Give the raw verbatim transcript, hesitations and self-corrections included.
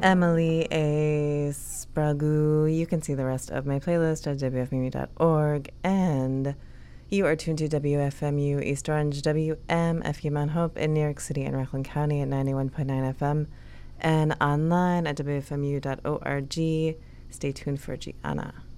Emily A. Spragu. You can see the rest of my playlist at w f m u dot org. And you are tuned to W F M U East Orange, W M F U Mount Hope in New York City and Rockland County at ninety-one point nine F M. And online at w f m u dot org. Stay tuned for Gianna.